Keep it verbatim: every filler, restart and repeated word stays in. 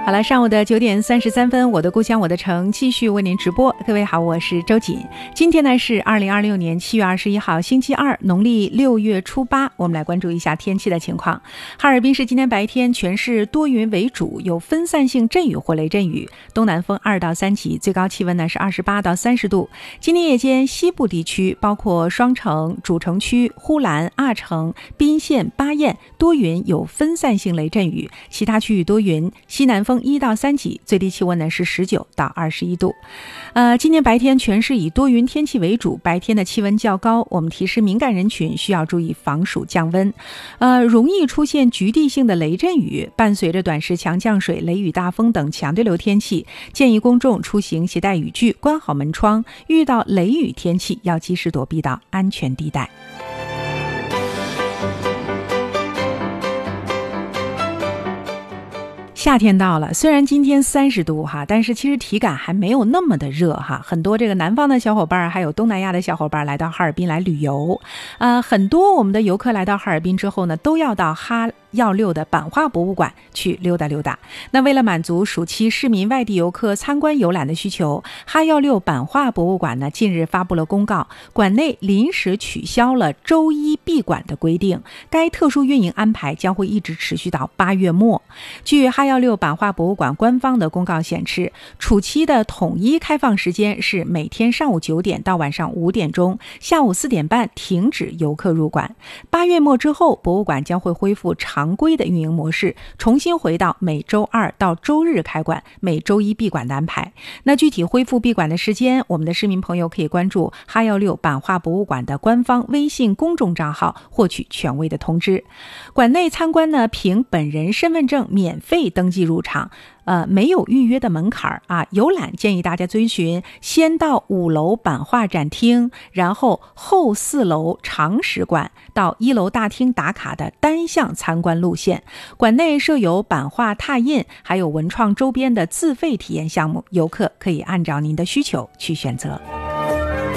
好了，上午的九点三十三分，我的故乡我的城继续为您直播。各位好，我是周瑾。今天呢是二零二六年七月二十一号星期二，农历六月初八。我们来关注一下天气的情况。哈尔滨市今天白天全市多云为主，有分散性阵雨或雷阵雨，东南风二到三级，最高气温呢是二十八到三十度。今天夜间西部地区包括双城、主城区、呼兰、阿城、宾县、巴彦多云，有分散性雷阵雨，其他区域多云，西南风一到三级，最低气温呢是十九到二十一度。呃，今天白天全市以多云天气为主，白天的气温较高，我们提示敏感人群需要注意防暑降温。呃，容易出现局地性的雷阵雨，伴随着短时强降水、雷雨大风等强对流天气，建议公众出行携带雨具，关好门窗，遇到雷雨天气要及时躲避到安全地带。夏天到了，虽然今天三十度哈，但是其实体感还没有那么的热哈。很多这个南方的小伙伴还有东南亚的小伙伴来到哈尔滨来旅游，呃，很多我们的游客来到哈尔滨之后呢，都要到哈药六的版画博物馆去溜达溜达。那为了满足暑期市民外地游客参观游览的需求，哈药六版画博物馆呢近日发布了公告，馆内临时取消了周一闭馆的规定，该特殊运营安排将会一直持续到八月末。据哈药六版画博物馆官方的公告显示，暑期的统一开放时间是每天上午九点到晚上五点钟，下午四点半停止游客入馆。八月末之后，博物馆将会恢复常规的运营模式，重新回到每周二到周日开馆，每周一闭馆的安排。那具体恢复闭馆的时间，我们的市民朋友可以关注哈药六版画博物馆的官方微信公众账号获取权威的通知。馆内参观呢，凭本人身份证免费登记入场，呃，没有预约的门槛啊。游览建议大家遵循先到五楼版画展厅，然后后四楼常识馆到一楼大厅打卡的单向参观路线。馆内设有版画拓印，还有文创周边的自费体验项目，游客可以按照您的需求去选择。